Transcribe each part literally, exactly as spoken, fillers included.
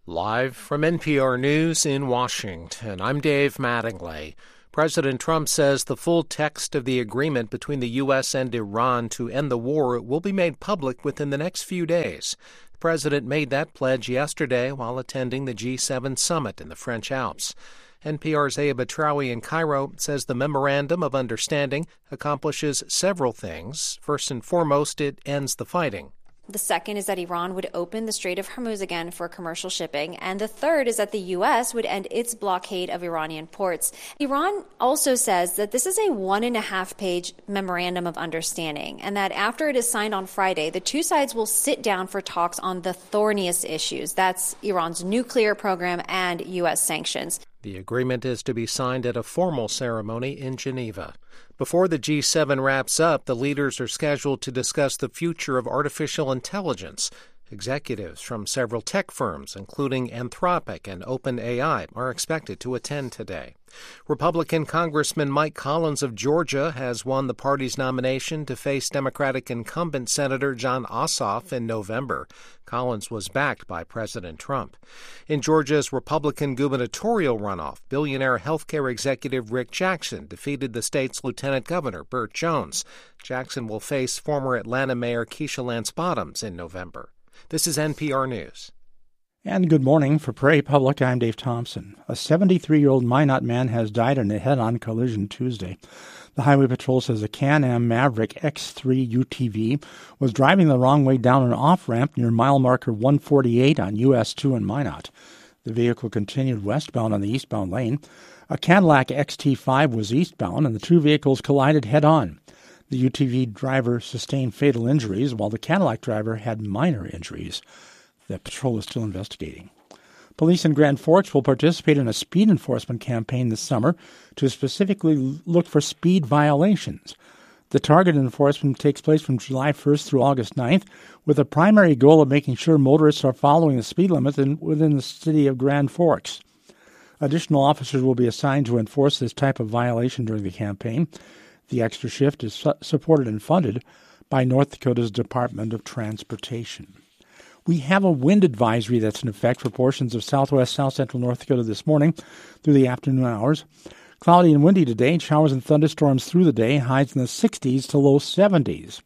Live from N P R News in Washington, I'm Dave Mattingly. President Trump says the full text of the agreement between the U S and Iran to end the war will be made public within the next few days. The president made that pledge yesterday while attending the G seven summit in the French Alps. N P R's Aya Batrawi in Cairo says the Memorandum of Understanding accomplishes several things. First and foremost, it ends the fighting. The second is that Iran would open the Strait of Hormuz again for commercial shipping. And the third is that the U S would end its blockade of Iranian ports. Iran also says that this is a one and a half page memorandum of understanding, and that after it is signed on Friday, the two sides will sit down for talks on the thorniest issues. That's Iran's nuclear program and U S sanctions. The agreement is to be signed at a formal ceremony in Geneva. Before the G seven wraps up, the leaders are scheduled to discuss the future of artificial intelligence. Executives from several tech firms, including Anthropic and OpenAI, are expected to attend today. Republican Congressman Mike Collins of Georgia has won the party's nomination to face Democratic incumbent Senator Jon Ossoff in November. Collins was backed by President Trump. In Georgia's Republican gubernatorial runoff, billionaire healthcare executive Rick Jackson defeated the state's lieutenant governor, Burt Jones. Jackson will face former Atlanta Mayor Keisha Lance Bottoms in November. This is N P R News. And good morning. For Prairie Public, I'm Dave Thompson. A seventy-three-year-old Minot man has died in a head-on collision Tuesday. The Highway Patrol says a Can-Am Maverick X three U T V was driving the wrong way down an off-ramp near mile marker one forty-eight on U S two in Minot. The vehicle continued westbound on the eastbound lane. A Cadillac X T five was eastbound, and the two vehicles collided head-on. The U T V driver sustained fatal injuries, while the Cadillac driver had minor injuries. The patrol is still investigating. Police in Grand Forks will participate in a speed enforcement campaign this summer to specifically look for speed violations. The targeted enforcement takes place from July first through August ninth, with a primary goal of making sure motorists are following the speed limit in, within the city of Grand Forks. Additional officers will be assigned to enforce this type of violation during the campaign. The extra shift is su- supported and funded by North Dakota's Department of Transportation. We have a wind advisory that's in effect for portions of southwest, south-central North Dakota this morning through the afternoon hours. Cloudy and windy today, showers and thunderstorms through the day, highs in the sixties to low seventies.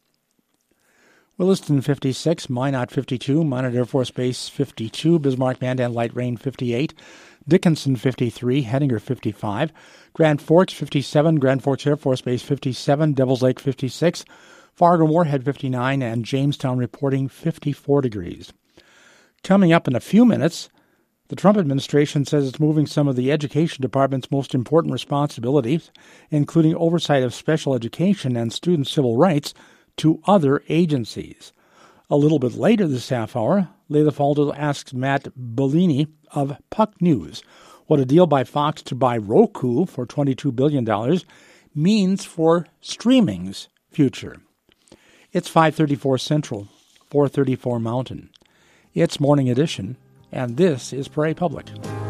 Williston fifty-six, Minot fifty-two, Minot Air Force Base fifty-two, Bismarck Mandan Light Rain fifty-eight, Dickinson fifty-three, Hettinger fifty-five, Grand Forks fifty-seven, Grand Forks Air Force Base fifty-seven, Devils Lake fifty-six, Fargo Moorhead fifty-nine, and Jamestown reporting fifty-four degrees. Coming up in a few minutes, the Trump administration says it's moving some of the Education Department's most important responsibilities, including oversight of special education and student civil rights, to other agencies. A little bit later this half hour, Leila Faldo asks Matt Bellini of Puck News what a deal by Fox to buy Roku for twenty-two billion dollars means for streaming's future. It's five thirty-four Central, four thirty-four Mountain. It's Morning Edition, and this is Prairie Public.